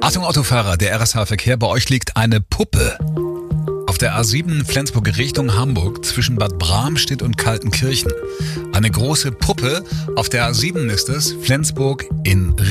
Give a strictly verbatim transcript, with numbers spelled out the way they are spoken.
Achtung Autofahrer, der R S H-Verkehr, bei euch liegt eine Puppe. Auf der A sieben Flensburg Richtung Hamburg zwischen Bad Bramstedt und Kaltenkirchen. Eine große Puppe, auf der A sieben ist es, Flensburg in